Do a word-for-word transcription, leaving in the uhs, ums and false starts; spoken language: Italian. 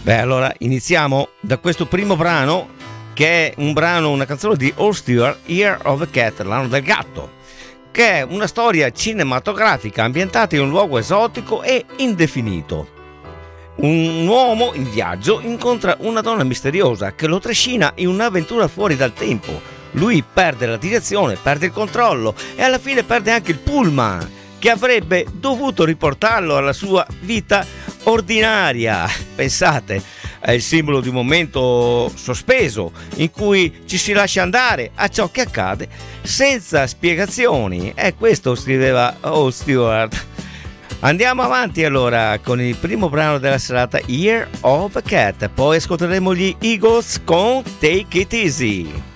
Beh, allora iniziamo da questo primo brano, che è un brano, una canzone di All Stewart, Year of the Cat, l'anno del gatto, che è una storia cinematografica ambientata in un luogo esotico e indefinito. Un uomo in viaggio incontra una donna misteriosa che lo trascina in un'avventura fuori dal tempo. Lui perde la direzione, perde il controllo e alla fine perde anche il pullman che avrebbe dovuto riportarlo alla sua vita ordinaria. Pensate, è il simbolo di un momento sospeso in cui ci si lascia andare a ciò che accade senza spiegazioni. E questo scriveva All Stewart. Andiamo avanti allora con il primo brano della serata, Year of a Cat, poi ascolteremo gli Eagles con Take It Easy.